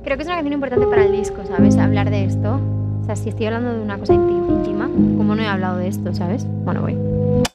Creo que es una canción importante para el disco, ¿sabes? Hablar de esto. O sea, si estoy hablando de una cosa íntima, ¿cómo no he hablado de esto, ¿sabes? Bueno, voy.